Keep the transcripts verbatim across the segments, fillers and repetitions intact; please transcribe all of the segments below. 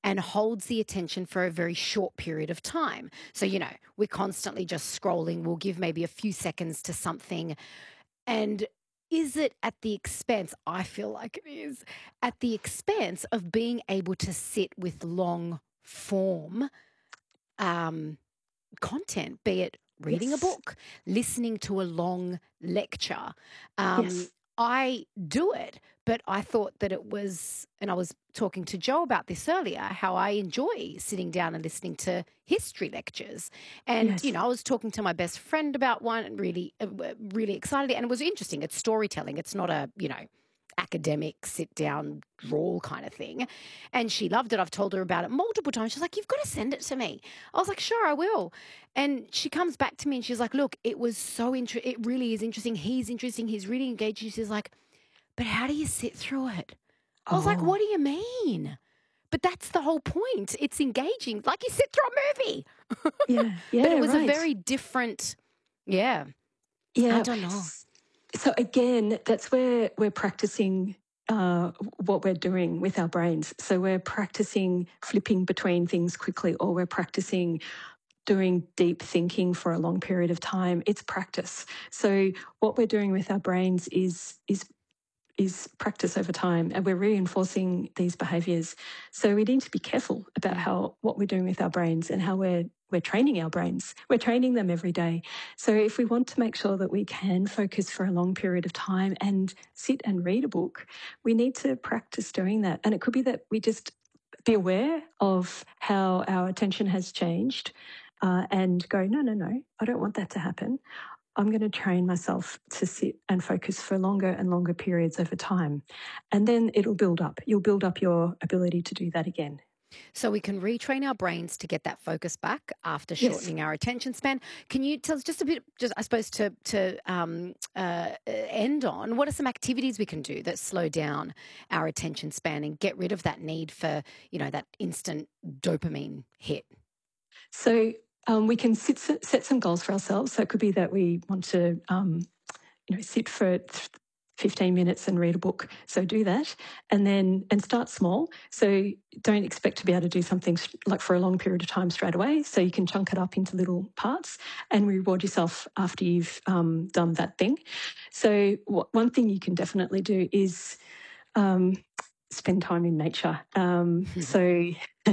and holds the attention for a very short period of time. So, you know, we're constantly just scrolling. We'll give maybe a few seconds to something. And is it at the expense, I feel like it is, at the expense of being able to sit with long form um, content, be it reading a Yes. book, listening to a long lecture? Um, Yes. I do it, but I thought that it was, and I was talking to Joe about this earlier, how I enjoy sitting down and listening to history lectures. And, you Yes. know, I was talking to my best friend about one and really, uh, really excited. And it was interesting. It's storytelling. It's not a, you know, academic sit down drawl kind of thing. And she loved it. I've told her about it multiple times. She's like, you've got to send it to me. I was like, sure, I will. And she comes back to me and she's like, look, it was so interesting. It really is interesting. He's interesting. He's really engaged. She's like, but how do you sit through it? I was like, what Oh, do you mean? But that's the whole point. It's engaging, like you sit through a movie. yeah. But it Yeah, was a right. very different, yeah, I Yeah. don't know. S- So again, that's where we're practicing uh, what we're doing with our brains. So we're practicing flipping between things quickly, or we're practicing doing deep thinking for a long period of time. It's practice. So what we're doing with our brains is is is practice over time, and we're reinforcing these behaviors. So we need to be careful about Mm. how what we're doing with our brains and how we're we're training our brains. We're training them every day. So if we want to make sure that we can focus for a long period of time and sit and read a book, we need to practice doing that. And it could be that we just be aware of how our attention has changed, uh, and go, no, no, no, I don't want that to happen. I'm going to train myself to sit and focus for longer and longer periods over time. And then it'll build up. You'll build up your ability to do that again. So we can retrain our brains to get that focus back after Yes. shortening our attention span. Can you tell us just a bit, just I suppose to to um, uh, end on, what are some activities we can do that slow down our attention span and get rid of that need for, you know, that instant dopamine hit? So um, we can sit, set some goals for ourselves. So it could be that we want to, um, you know, sit for th- fifteen minutes and read a book. So do that, and then and start small. So don't expect to be able to do something s- like for a long period of time straight away. So you can chunk it up into little parts and reward yourself after you've um, done that thing. So w- one thing you can definitely do is um, spend time in nature. Um, so,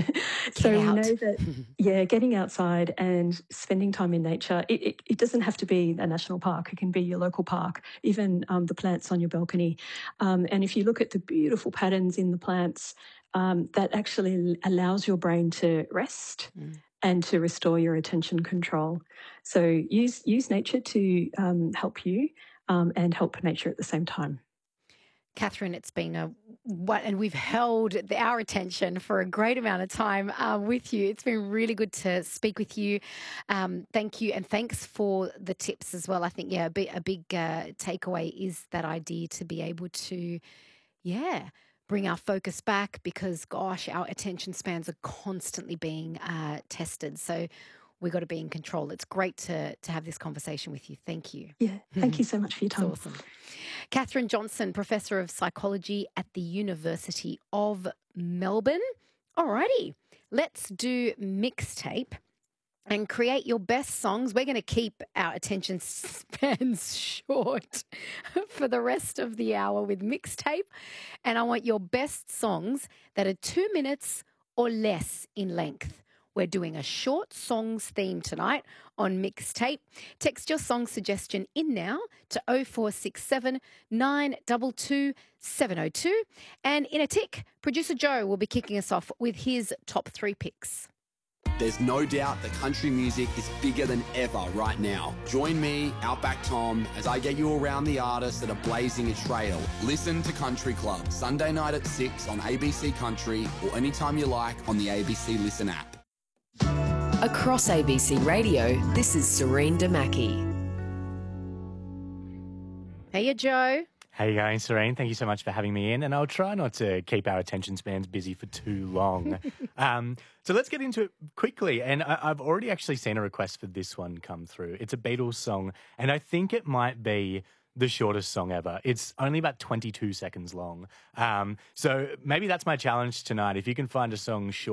Get so we out. know that, yeah, getting outside and spending time in nature, it, it, it doesn't have to be a national park. It can be your local park, even um, the plants on your balcony. Um, and if you look at the beautiful patterns in the plants, um, that actually allows your brain to rest Mm. and to restore your attention control. So use use nature to um, help you um, and help nature at the same time. Catherine, it's been a what, and we've held the, our attention for a great amount of time uh, with you. It's been really good to speak with you. Um, thank you, and thanks for the tips as well. I think yeah, a big, a big uh, takeaway is that idea to be able to yeah bring our focus back because gosh, our attention spans are constantly being uh, tested. So we've got to be in control. It's great to to have this conversation with you. Thank you. Yeah, thank you so much for your It's time. awesome. Catherine Johnson, Professor of Psychology at the University of Melbourne. Alrighty, let's do mixtape and create your best songs. We're going to keep our attention spans short for the rest of the hour with mixtape. And I want your best songs that are two minutes or less in length. We're doing a short songs theme tonight on mixtape. Text your song suggestion in now to oh four six seven, nine two two, seven oh two. And in a tick, producer Joe will be kicking us off with his top three picks. There's no doubt that country music is bigger than ever right now. Join me, Outback Tom, as I get you around the artists that are blazing a trail. Listen to Country Club, Sunday night at six on A B C Country or anytime you like on the A B C Listen app. Across A B C Radio, this is Serene Damaki. Hey, Joe. How you going, Serene? Thank you so much for having me in, and I'll try not to keep our attention spans busy for too long. um, so let's get into it quickly, and I- I've already actually seen a request for this one come through. It's a Beatles song, and I think it might be the shortest song ever. It's only about twenty-two seconds long. Um, so maybe that's my challenge tonight. If you can find a song short